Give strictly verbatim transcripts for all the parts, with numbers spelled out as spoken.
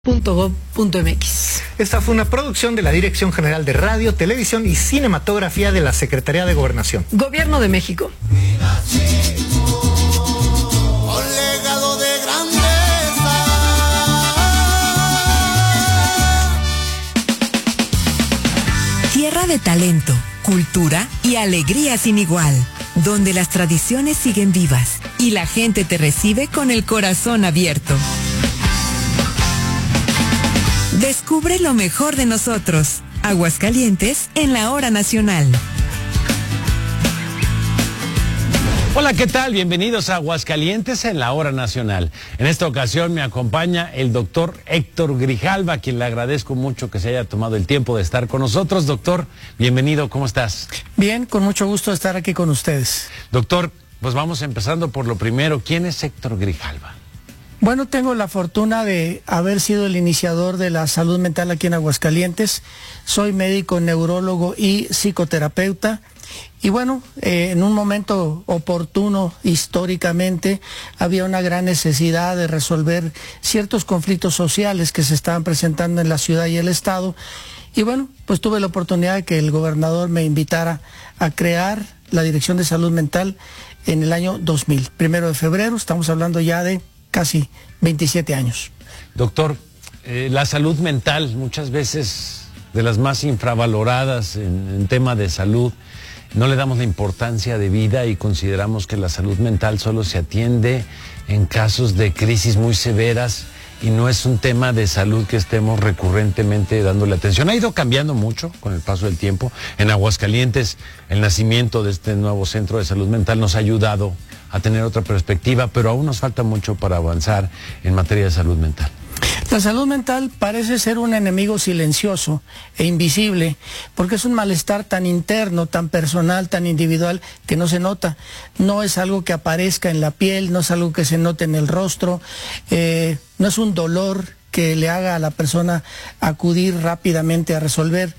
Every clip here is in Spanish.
punto gob punto mx. Esta fue una producción de la Dirección General de Radio, Televisión y Cinematografía de la Secretaría de Gobernación. Gobierno de México. Tierra de talento, cultura y alegría sin igual, donde las tradiciones siguen vivas y la gente te recibe con el corazón abierto. Descubre lo mejor de nosotros. Aguascalientes en la hora nacional. Hola, ¿qué tal? Bienvenidos a Aguascalientes en la hora nacional. En esta ocasión me acompaña el doctor Héctor Grijalva, a quien le agradezco mucho que se haya tomado el tiempo de estar con nosotros. Doctor, bienvenido, ¿cómo estás? Bien, con mucho gusto estar aquí con ustedes. Doctor, pues vamos empezando por lo primero. ¿Quién es Héctor Grijalva? Bueno, tengo la fortuna de haber sido el iniciador de la salud mental aquí en Aguascalientes. Soy médico, neurólogo y psicoterapeuta. Y bueno, eh, en un momento oportuno históricamente había una gran necesidad de resolver ciertos conflictos sociales que se estaban presentando en la ciudad y el estado. Y bueno, pues tuve la oportunidad de que el gobernador me invitara a crear la Dirección de Salud Mental en el año dos mil. Primero de febrero, estamos hablando ya de casi veintisiete años. Doctor, eh, la salud mental, muchas veces de las más infravaloradas en, en tema de salud, no le damos la importancia de vida y consideramos que la salud mental solo se atiende en casos de crisis muy severas y no es un tema de salud que estemos recurrentemente dándole atención. Ha ido cambiando mucho con el paso del tiempo. En Aguascalientes, el nacimiento de este nuevo centro de salud mental nos ha ayudado a tener otra perspectiva, pero aún nos falta mucho para avanzar en materia de salud mental. La salud mental parece ser un enemigo silencioso e invisible, porque es un malestar tan interno, tan personal, tan individual, que no se nota. No es algo que aparezca en la piel, no es algo que se note en el rostro, eh, no es un dolor que le haga a la persona acudir rápidamente a resolver.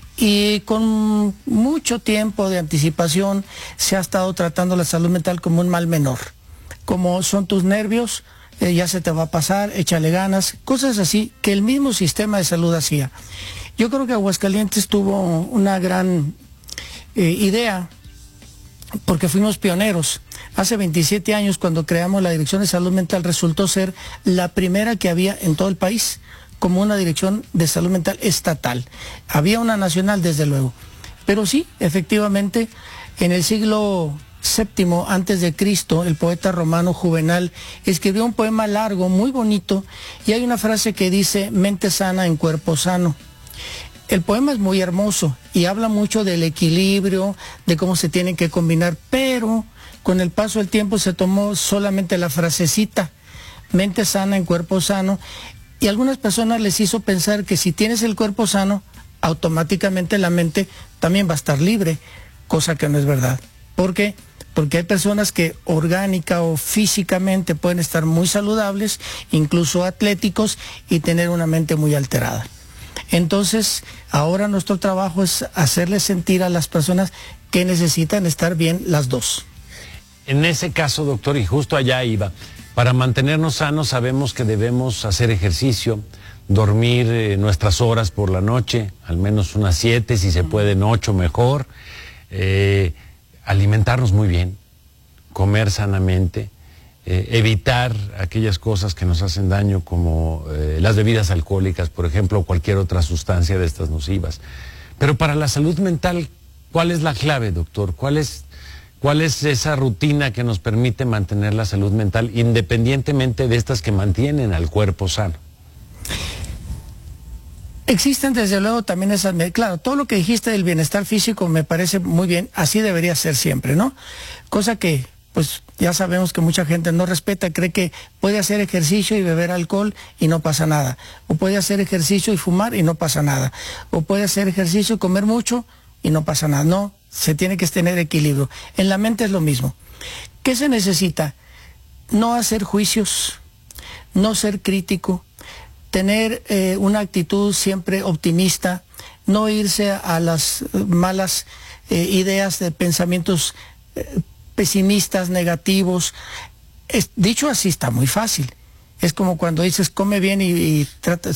Y con mucho tiempo de anticipación se ha estado tratando la salud mental como un mal menor. Como son tus nervios, eh, ya se te va a pasar, échale ganas, cosas así que el mismo sistema de salud hacía. Yo creo que Aguascalientes tuvo una gran eh, idea, porque fuimos pioneros. Hace veintisiete años, cuando creamos la Dirección de Salud Mental, resultó ser la primera que había en todo el país como una dirección de salud mental estatal. Había una nacional, desde luego. Pero sí, efectivamente, en el siglo séptimo antes de Cristo, el poeta romano Juvenal escribió un poema largo, muy bonito, y hay una frase que dice: mente sana en cuerpo sano. El poema es muy hermoso y habla mucho del equilibrio, de cómo se tienen que combinar, pero con el paso del tiempo se tomó solamente la frasecita, mente sana en cuerpo sano, y a algunas personas les hizo pensar que si tienes el cuerpo sano, automáticamente la mente también va a estar libre, cosa que no es verdad. ¿Por qué? Porque hay personas que orgánica o físicamente pueden estar muy saludables, incluso atléticos, y tener una mente muy alterada. Entonces, ahora nuestro trabajo es hacerles sentir a las personas que necesitan estar bien las dos. En ese caso, doctor, y justo allá iba, para mantenernos sanos sabemos que debemos hacer ejercicio, dormir eh, nuestras horas por la noche, al menos unas siete, si se pueden ocho mejor, eh, alimentarnos muy bien, comer sanamente, eh, evitar aquellas cosas que nos hacen daño como eh, las bebidas alcohólicas, por ejemplo, o cualquier otra sustancia de estas nocivas. Pero para la salud mental, ¿cuál es la clave, doctor? ¿Cuál es, cuál es esa rutina que nos permite mantener la salud mental independientemente de estas que mantienen al cuerpo sano? Existen desde luego también esas, claro, todo lo que dijiste del bienestar físico me parece muy bien, así debería ser siempre, ¿no? Cosa que, pues, ya sabemos que mucha gente no respeta, cree que puede hacer ejercicio y beber alcohol y no pasa nada, o puede hacer ejercicio y fumar y no pasa nada, o puede hacer ejercicio y comer mucho y no pasa nada. No, se tiene que tener equilibrio. En la mente es lo mismo. ¿Qué se necesita? No hacer juicios, no ser crítico, tener eh, una actitud siempre optimista, no irse a las malas eh, ideas de pensamientos eh, pesimistas, negativos. Es, dicho así está muy fácil. Es como cuando dices come bien y, y trata,